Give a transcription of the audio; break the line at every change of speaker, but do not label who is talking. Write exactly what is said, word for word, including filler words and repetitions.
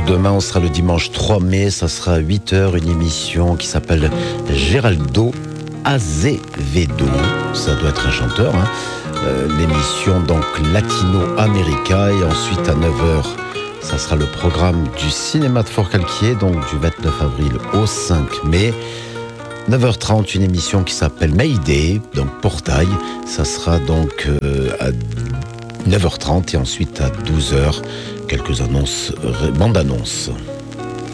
pour demain, on sera le dimanche trois mai, ça sera à huit heures, une émission qui s'appelle Geraldo Azevedo, ça doit être un chanteur, hein. euh, l'émission donc Latino-América, et ensuite à neuf heures, ça sera le programme du cinéma de Forcalquier, donc du vingt-neuf avril au cinq mai. neuf heures trente, une émission qui s'appelle Mayday, donc Portail, ça sera donc euh, à neuf heures trente, et ensuite à douze heures, quelques annonces, bandes annonces.